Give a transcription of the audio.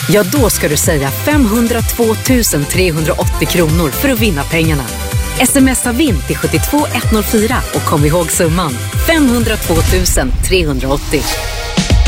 Ja, då ska du säga 502 380 kronor för att vinna pengarna. Smsa vinn till 72104 och kom ihåg summan 502 380.